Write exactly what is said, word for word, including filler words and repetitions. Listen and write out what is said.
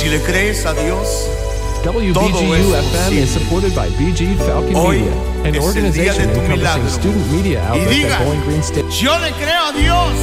Si le crees a Dios, W B G U F M is supported by B G Falcon hoy Media, an es el día organization de tu encompassing milagro. student media Y outlets diga, at Bowling Green State. yo le creo a Dios.